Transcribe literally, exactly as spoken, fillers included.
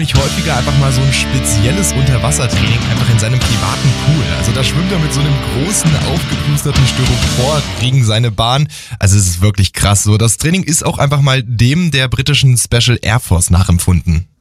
natürlich häufiger einfach mal so ein spezielles Unterwassertraining einfach in seinem privaten Pool. Also da schwimmt er mit so einem großen, aufgeplusterten Styropor-Ring seine Bahn. Also es ist wirklich krass so. Das Training ist auch einfach mal dem der britischen Special Air Force nachempfunden.